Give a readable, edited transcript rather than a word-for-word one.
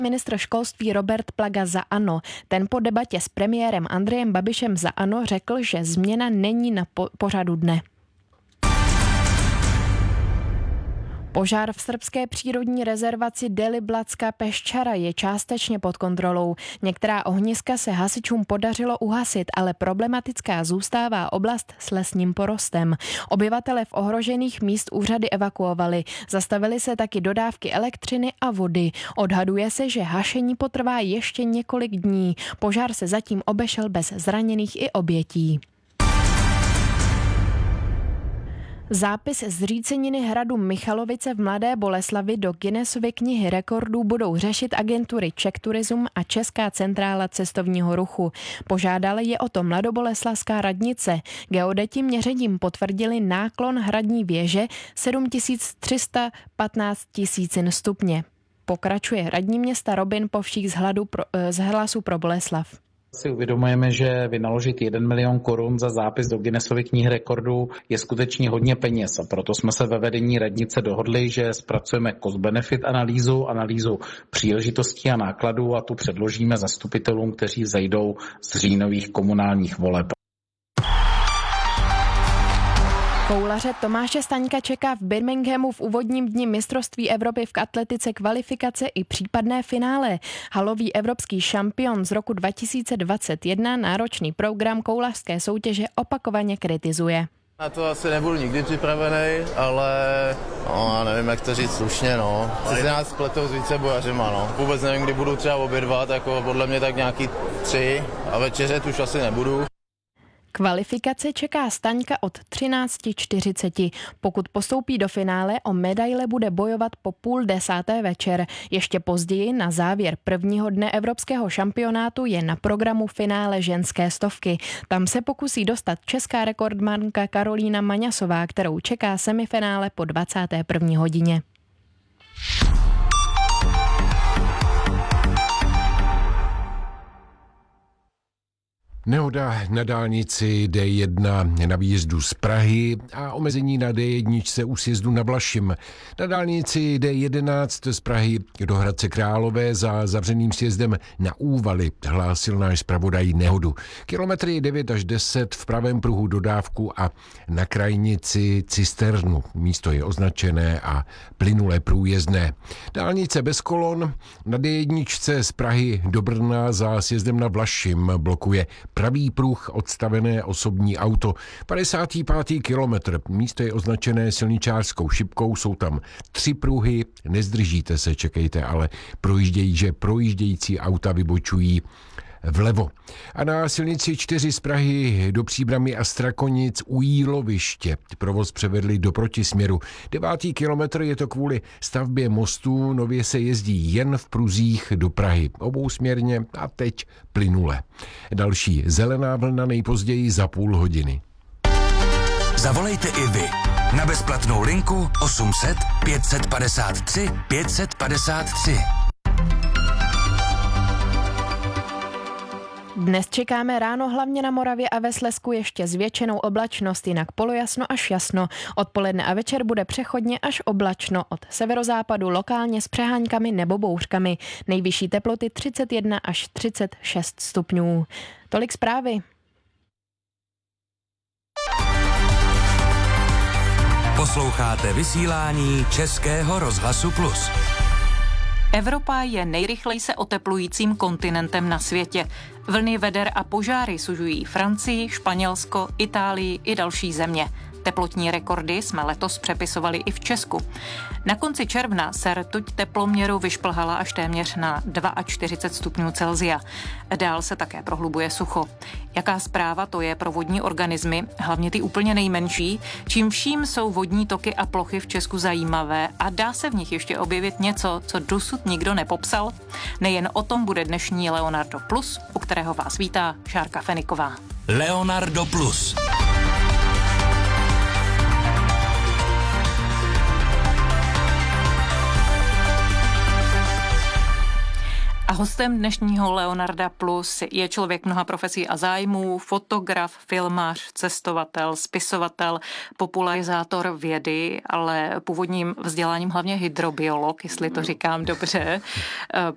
Ministr školství Robert Plaga za ANO. Ten po debatě s premiérem Andrejem Babišem za ANO řekl, že změna není na pořadu dne. Požár v srbské přírodní rezervaci Deliblatska Peščara je částečně pod kontrolou. Některá ohniska se hasičům podařilo uhasit, ale problematická zůstává oblast s lesním porostem. Obyvatele v ohrožených míst úřady evakuovali. Zastavily se taky dodávky elektřiny a vody. Odhaduje se, že hašení potrvá ještě několik dní. Požár se zatím obešel bez zraněných i obětí. Zápis zříceniny hradu Michalovice v Mladé Boleslavi do Guinnessovy knihy rekordů budou řešit agentury Czech Tourism a Česká centrála cestovního ruchu. Požádala je o to mladoboleslavská radnice. Geodeti měřením potvrdili náklon hradní věže 7315 tisícin stupně. Pokračuje radní města Robin Povšík z Hlasu pro Boleslav. Si uvědomujeme, že vynaložit 1 milion korun za zápis do Guinnessovy knihy rekordů je skutečně hodně peněz a proto jsme se ve vedení radnice dohodli, že zpracujeme cost-benefit analýzu příležitostí a nákladů a tu předložíme zastupitelům, kteří vzejdou z říjnových komunálních voleb. Koulaře Tomáše Staňka čeká v Birminghamu v úvodním dni mistrovství Evropy v atletice kvalifikace i případné finále. Halový evropský šampion z roku 2021 náročný program koulařské soutěže opakovaně kritizuje. Na to asi nebudu nikdy připravený, ale já nevím, jak to říct slušně, Si nás spletou s vícebojařima, Vůbec nevím, kdy budu třeba obědvat, jako podle mě tak nějaký 3 a večeřet už asi nebudu. Kvalifikace čeká Staňka od 13:40. Pokud postoupí do finále, o medaile bude bojovat po 9:30 večer. Ještě později na závěr prvního dne evropského šampionátu je na programu finále ženské stovky. Tam se pokusí dostat česká rekordmanka Karolína Maňasová, kterou čeká semifinále po 21. hodině. Nehoda na dálnici D1 na výjezdu z Prahy a omezení na D1 u sjezdu na Vlašim. Na dálnici D11 z Prahy do Hradce Králové za zavřeným sjezdem na Úvaly hlásil náš zpravodaj nehodu. Kilometry 9 až 10 v pravém pruhu dodávku a na krajnici cisternu. Místo je označené a plynule průjezdné. Dálnice bez kolon na D1 z Prahy do Brna za sjezdem na Vlašim blokuje pravý pruh odstavené osobní auto. 55. kilometr. Místo je označené silničářskou šipkou, jsou tam 3 pruhy, nezdržíte se, čekejte, ale projíždějící auta vybočují vlevo. A na silnici 4 z Prahy do Příbrami a Strakonic u Jíloviště provoz převedli do protisměru. 9. kilometr je to kvůli stavbě mostu, nově se jezdí jen v pruzích do Prahy. Obousměrně a teď plynule. Další zelená vlna nejpozději za půl hodiny. Zavolejte i vy na bezplatnou linku 800 553 553. Dnes čekáme ráno hlavně na Moravě a ve Slezsku ještě zvětšenou oblačnost, jinak polojasno až jasno. Odpoledne a večer bude přechodně až oblačno, od severozápadu lokálně s přeháňkami nebo bouřkami. Nejvyšší teploty 31 až 36 stupňů. Tolik zprávy. Posloucháte vysílání Českého rozhlasu Plus. Evropa je nejrychleji se oteplujícím kontinentem na světě. Vlny veder a požáry sužují Francii, Španělsko, Itálii i další země. Teplotní rekordy jsme letos přepisovali i v Česku. Na konci června se rtuť teploměru vyšplhala až téměř na 42 stupňů Celsia. Dál se také prohlubuje sucho. Jaká zpráva to je pro vodní organismy, hlavně ty úplně nejmenší, čím vším jsou vodní toky a plochy v Česku zajímavé a dá se v nich ještě objevit něco, co dosud nikdo nepopsal? Nejen o tom bude dnešní Leonardo Plus, u kterého vás vítá Šárka Feniková. Leonardo Plus. A hostem dnešního Leonarda Plus je člověk mnoha profesí a zájmů, fotograf, filmař, cestovatel, spisovatel, popularizátor vědy, ale původním vzděláním hlavně hydrobiolog, jestli to říkám dobře.